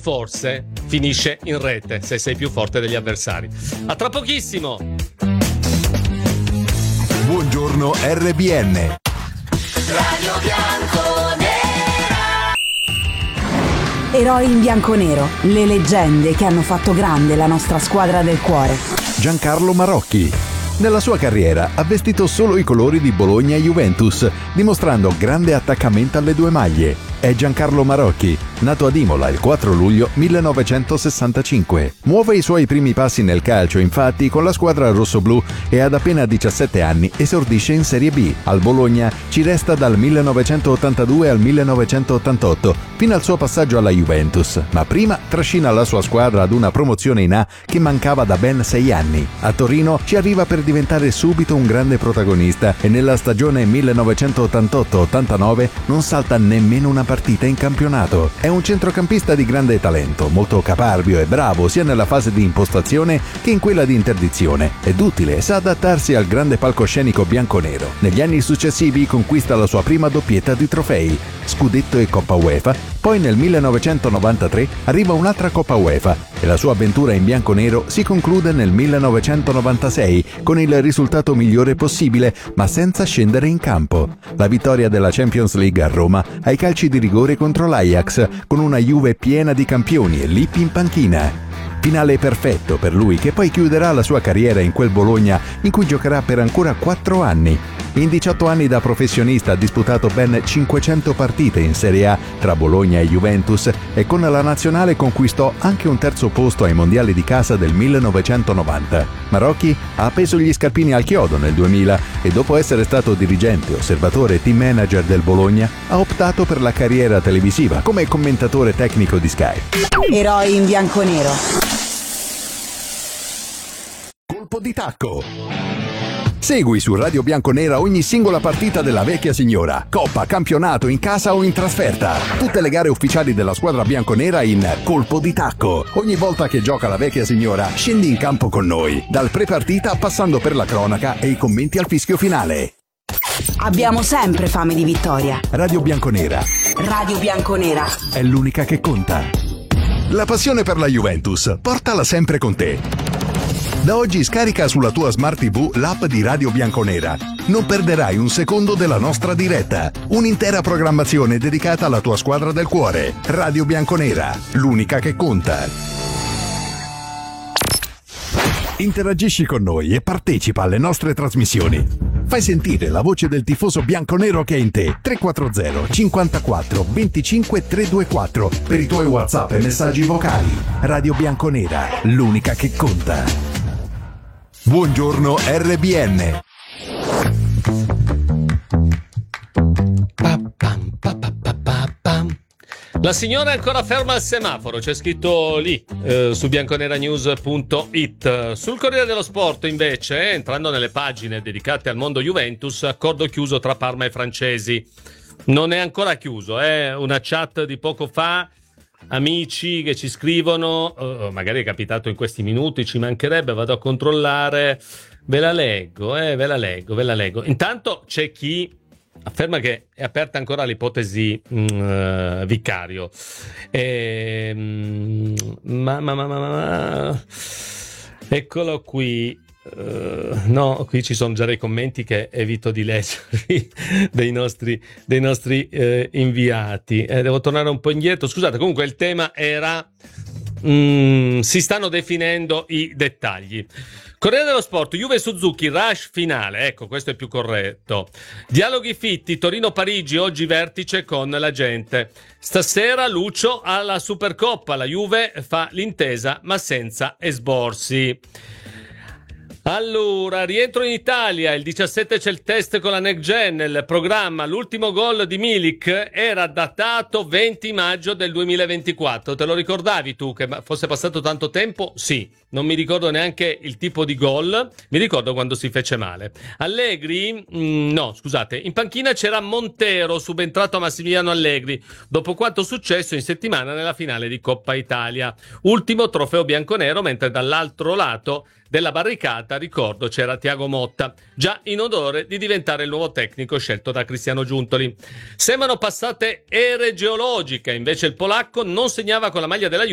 forse finisce in rete se sei più forte degli avversari. A tra pochissimo. Buongiorno RBN. Radio Bianconera. Eroi in bianconero, le leggende che hanno fatto grande la nostra squadra del cuore. Giancarlo Marocchi. Nella sua carriera ha vestito solo i colori di Bologna e Juventus, dimostrando grande attaccamento alle due maglie. È Giancarlo Marocchi, nato ad Imola il 4 luglio 1965. Muove i suoi primi passi nel calcio, infatti, con la squadra rossoblù e ad appena 17 anni esordisce in Serie B. Al Bologna ci resta dal 1982 al 1988, fino al suo passaggio alla Juventus, ma prima trascina la sua squadra ad una promozione in A che mancava da ben 6 anni. A Torino ci arriva per diventare subito un grande protagonista e nella stagione 1988-89 non salta nemmeno una partita in campionato. È un centrocampista di grande talento, molto caparbio e bravo sia nella fase di impostazione che in quella di interdizione, ed utile, sa adattarsi al grande palcoscenico bianconero. Negli anni successivi conquista la sua prima doppietta di trofei, scudetto e Coppa UEFA, poi nel 1993 arriva un'altra Coppa UEFA e la sua avventura in bianconero si conclude nel 1996 con il risultato migliore possibile, ma senza scendere in campo. La vittoria della Champions League a Roma ai calci di rigore contro l'Ajax, con una Juve piena di campioni e Lippi in panchina. Finale perfetto per lui, che poi chiuderà la sua carriera in quel Bologna in cui giocherà per ancora 4 anni. In 18 anni da professionista ha disputato ben 500 partite in Serie A tra Bologna e Juventus e con la nazionale conquistò anche un terzo posto ai mondiali di casa del 1990. Marocchi ha appeso gli scarpini al chiodo nel 2000 e dopo essere stato dirigente, osservatore e team manager del Bologna ha optato per la carriera televisiva come commentatore tecnico di Sky. Eroi in bianconero. Colpo di tacco. Segui su Radio Bianconera ogni singola partita della vecchia signora, coppa, campionato, in casa o in trasferta. Tutte le gare ufficiali della squadra bianconera in Colpo di tacco. Ogni volta che gioca la vecchia signora, scendi in campo con noi, dal pre-partita passando per la cronaca e i commenti al fischio finale. Abbiamo sempre fame di vittoria. Radio Bianconera Radio Bianconera è l'unica che conta. La passione per la Juventus, portala sempre con te. Da oggi scarica sulla tua Smart TV l'app di Radio Bianconera. Non perderai un secondo della nostra diretta. Un'intera programmazione dedicata alla tua squadra del cuore. Radio Bianconera, l'unica che conta. Interagisci con noi e partecipa alle nostre trasmissioni. Fai sentire la voce del tifoso bianconero che è in te. 340 54 25 324 per i tuoi WhatsApp e messaggi vocali. Radio Bianconera, l'unica che conta. Buongiorno RBN. La signora è ancora ferma al semaforo, c'è scritto lì su bianconeranews.it. Sul Corriere dello Sport invece, entrando nelle pagine dedicate al mondo Juventus, accordo chiuso tra Parma e francesi. Non è ancora chiuso, una chat di poco fa, amici che ci scrivono, magari è capitato in questi minuti, ci mancherebbe, vado a controllare, ve la leggo. Intanto c'è chi afferma che è aperta ancora l'ipotesi vicario. Eccolo qui. No, qui ci sono già dei commenti che evito di leggervi dei nostri inviati. Devo tornare un po' indietro. Scusate, comunque il tema era si stanno definendo i dettagli. Corriere dello Sport, Juve Suzuki, rush finale, ecco, questo è più corretto. Dialoghi fitti, Torino-Parigi, oggi vertice con la gente. Stasera Lucio alla Supercoppa, la Juve fa l'intesa ma senza esborsi. Allora, rientro in Italia, il 17 c'è il test con la Next Gen, il programma, l'ultimo gol di Milik era datato 20 maggio del 2024, te lo ricordavi tu che fosse passato tanto tempo? Sì, non mi ricordo neanche il tipo di gol, mi ricordo quando si fece male. Allegri, no scusate, in panchina c'era Montero, subentrato a Massimiliano Allegri, dopo quanto successo in settimana nella finale di Coppa Italia. Ultimo trofeo bianconero, mentre dall'altro lato della barricata, ricordo, c'era Thiago Motta, già in odore di diventare il nuovo tecnico scelto da Cristiano Giuntoli. Sembrano passate ere geologiche, invece il polacco non segnava con la maglia della Juve